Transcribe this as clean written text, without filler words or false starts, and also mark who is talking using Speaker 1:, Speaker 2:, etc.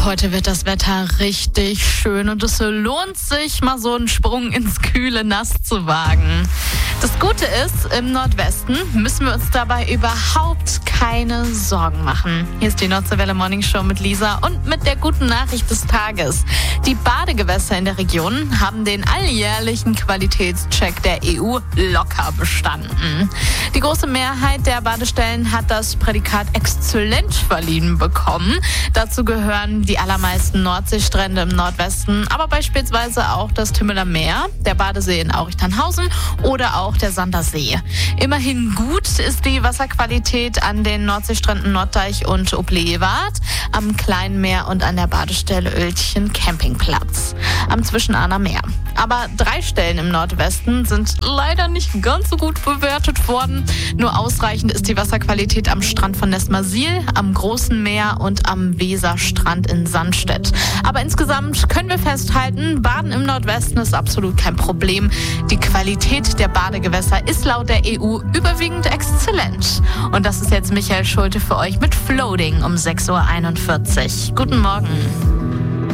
Speaker 1: Heute wird das Wetter richtig schön und es lohnt sich, mal so einen Sprung ins kühle Nass zu wagen. Das Gute ist, im Nordwesten müssen wir uns dabei überhaupt keine Sorgen machen. Hier ist die Nordseewelle Morning Show mit Lisa und mit der guten Nachricht des Tages. Die Badegewässer in der Region haben den alljährlichen Qualitätscheck der EU locker bestanden. Die große Mehrheit der Badestellen hat das Prädikat exzellent verliehen bekommen. Dazu gehören die allermeisten Nordseestrände im Nordwesten, aber beispielsweise auch das Tümmeler Meer, der Badesee in Aurich-Tannhausen oder auch der Sandersee. Immerhin gut ist die Wasserqualität an den Nordseestränden Norddeich und Oblewart, am Kleinen Meer und an der Badestelle Oeltchen Campingplatz am Zwischenahner Meer. Aber 3 Stellen im Nordwesten sind leider nicht ganz so gut bewertet worden. Nur ausreichend ist die Wasserqualität am Strand von Nesmasil, am Großen Meer und am Weserstrand in Sandstedt. Aber insgesamt können wir festhalten, Baden im Nordwesten ist absolut kein Problem. Die Qualität der Badegewässer ist laut der EU überwiegend exzellent. Und das ist jetzt Michael Schulte für euch mit Floating um 6:41 Uhr. Guten Morgen.